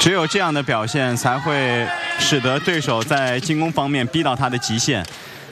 只有这样的表现，才会使得对手在进攻方面逼到他的极限。